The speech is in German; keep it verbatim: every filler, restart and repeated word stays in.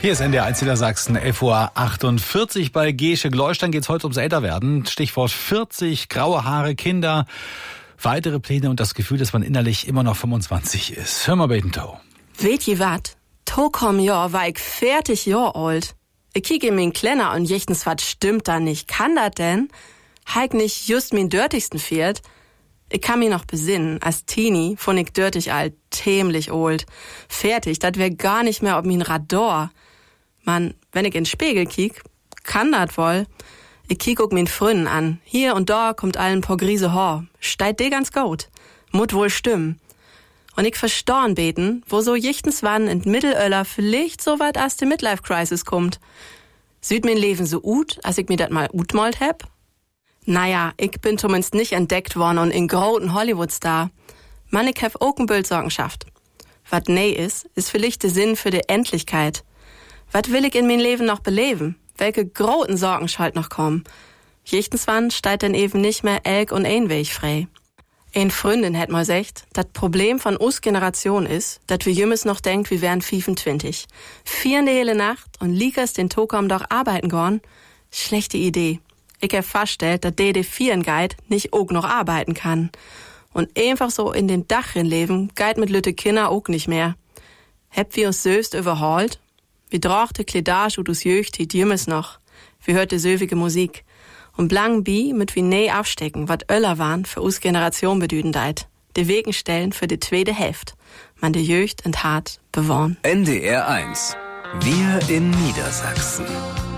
Hier ist N D R eins Niedersachsen, elf Uhr achtundvierzig bei Gesche Gleustein. Geht es heute ums Älterwerden. Stichwort vierzig, graue Haare, Kinder, weitere Pläne und das Gefühl, dass man innerlich immer noch fünfundzwanzig ist. Hör mal, Baden Toe. Weet je wat? To kom Jahr war ich vierzig Jahr alt. Ich kiek in min Klenner und jechtens wat stimmt da nicht. Kann dat denn? Heik nicht just min dörtigsten viert? Ich kann mich noch besinnen, als Teenie von ich dörtig alt, tämlich old. Fertig, dat wär gar nicht mehr ob min Radar. Man, wenn ich in den Spiegel kiek, kann dat wohl. Ich kiek auch min Fründen an. Hier und da kommt allen paar Grise Haar. Steit de ganz gut. Mut wohl stimmen. Und ich verstorn beten, wo so jichtens wann in Mittelöller vielleicht so weit as die Midlife-Crisis kommt. Süd min Leben so ut, als ich mir dat mal utmolt heb? Naja, ich bin zumindest nicht entdeckt worden und in großen Hollywood-Star. Man, ich hab auch ein Bild Sorgenschaft. Wat nee is, ist vielleicht der Sinn für die Endlichkeit. Wat will ich in mein Leben noch beleben? Welche großen Sorgen schalt noch kommen? Jichtens wann steigt denn eben nicht mehr Elk und ein Weg frei. Ein Freundin hätt mal gesagt, dat Problem von us Generation is, dat wir jümmes noch denkt, wir wären fünfundzwanzig. Vier in die hele Nacht und liegers den Tokom doch arbeiten gorn? Schlechte Idee. Ich hab festgestellt, dat de de vieren Guide nicht auch noch arbeiten kann. Und einfach so in den Dachrin leben, geit mit lütte Kinder auch nicht mehr. Heb wir uns söst überholt? Wir drochte Kledage und us Jöcht hiet jümmes noch. Wir hörte söwige Musik. Und blang bi mit wie nee abstecken, wat Öller waren für us Generation bedüden deit. De Wegen stellen für die zweite Hälfte. Man de Jöcht und hart bewohnt. N D R eins. Wir in Niedersachsen.